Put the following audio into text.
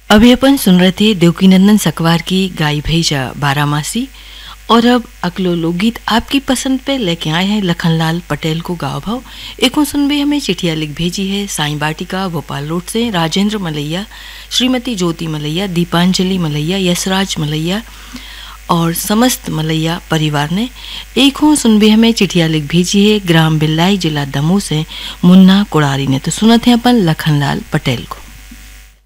अभी अपन सुन रहे थे देवकीनंदन सकवार की गाई भैजा बारामासी। और अब अगलो लोकगीत आपकी पसंद पे लेके आए हैं लखनलाल पटेल को गाँव भाव। एक सुनबे हमें चिट्ठिया लिख भेजी है साईं बाटिका भोपाल रोड से राजेंद्र मलैया, श्रीमती ज्योति मलैया, दीपांजलि मलैया, यशराज मलैया और समस्त मलैया परिवार ने। एक सुनबे हमें चिट्ठिया लिख भेजी है ग्राम बिल्लाई जिला दमोह से मुन्ना कुड़ारी ने। तो सुनते हैं अपन लखनलाल पटेल को।